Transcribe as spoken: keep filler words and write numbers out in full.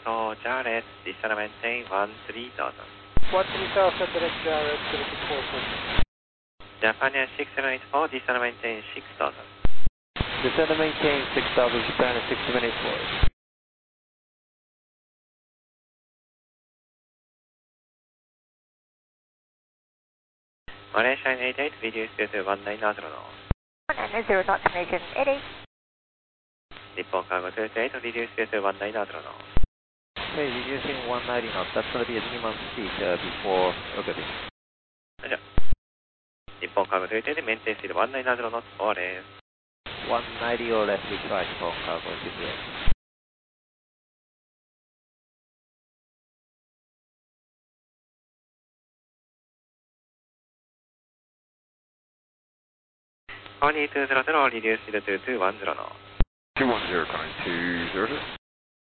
と、ジャーレス、ディスタラメンテインワンスリーどうぞ。 one three South Direct Jared, Philippine four four. ジャパニアシックスセブンエイトフォー、ディスタラメンテインシックスどうぞ。 Descend and maintain six thousand Japan at six seven eight four. マレーシアエイトエイト、リデュースゼロワンナインナーゼロの。 one nine zero knots Canadian eight eight. 日本カーゴゼロエイト、リデュースゼロワンナインナーゼロの。 Okay, reducing one ninety knots. That's going to be a three month speed uh, before Ogilvy. じゃ日本カーゴゼロエイトでメンテンスピードワンナインナーゼロのオーです。 one ninety or less we try Hong Kong or G P S. four two zero zero、リデュースゼロツーワンゼロの。 two one zero coming to zero zero.